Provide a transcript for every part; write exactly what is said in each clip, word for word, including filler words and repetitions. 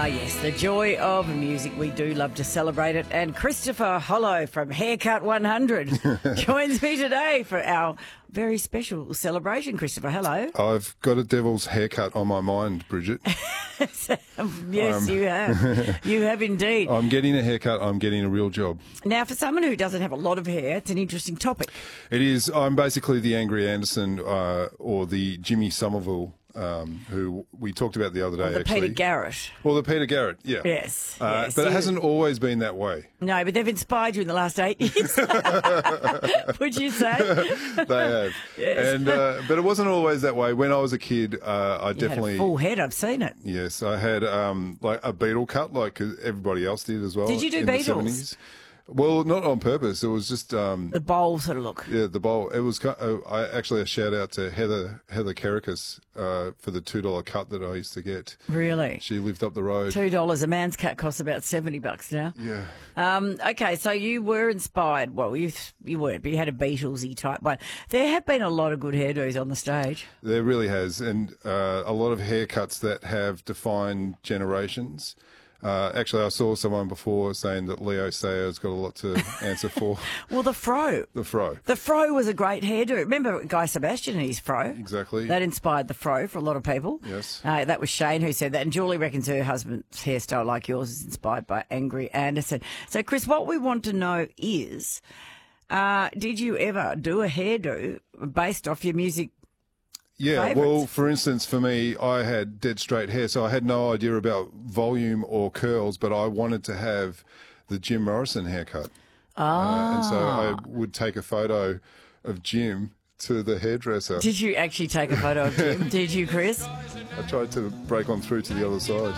yes, the joy of music. We do love to celebrate it. And Christopher Hollow from Haircut one hundred joins me today for our very special celebration. Christopher, hello. I've got a devil's haircut on my mind, Bridget. yes, um, you have. You have indeed. I'm getting a haircut. I'm getting a real job. Now, for someone who doesn't have a lot of hair, it's an interesting topic. It is. I'm basically the Angry Anderson uh, or the Jimmy Somerville, um, who we talked about the other day, Or the actually. Peter Garrett. Well, the Peter Garrett, yeah. Yes, Uh, yes. But it You- hasn't always been that way. No, but they've inspired you in the last eight years. Would you say? They have. Yes. And uh, but it wasn't always that way. When I was a kid, uh, I You definitely... had a full head, I've seen it. Yes, I had um, like a Beatle cut, like everybody else did as well. Did you do in the Beatles? seventies. Well, not on purpose. It was just um, The bowl sort of look. yeah, the bowl. It was. ki- Uh, I actually a shout out to Heather Heather Kerrikas uh, for the two dollar cut that I used to get. Really? She lived up the road. Two dollars. A man's cut costs about seventy bucks now. Yeah. Um, okay, so you were inspired. Well, you you weren't, but you had a Beatlesy type one. There have been a lot of good hairdos on the stage. There really has, and uh, a lot of haircuts that have defined generations. Uh, actually, I saw someone before saying that Leo Sayer's got a lot to answer for. Well, the fro. The fro. The fro was a great hairdo. Remember Guy Sebastian and his fro? Exactly. That inspired the fro for a lot of people. Yes. Uh, that was Shane who said that. And Julie reckons her husband's hairstyle, like yours, is inspired by Angry Anderson. So, Chris, what we want to know is, uh, did you ever do a hairdo based off your music? Yeah, favourites? well, for instance, for me, I had dead straight hair, so I had no idea about volume or curls, but I wanted to have the Jim Morrison haircut. Ah. Uh, and so I would take a photo of Jim to the hairdresser. Did you actually take a photo of Jim? Did you, Chris? I tried to break on through to the other side.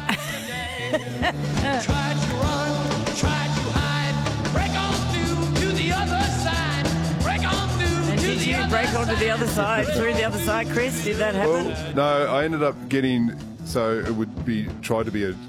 Tried to run, tried to hide, break on through to the other side, break on through And to did the you other break side. onto the other side, through the other side, Chris? Did that happen? Well, no, I ended up getting, so it would be, try to be a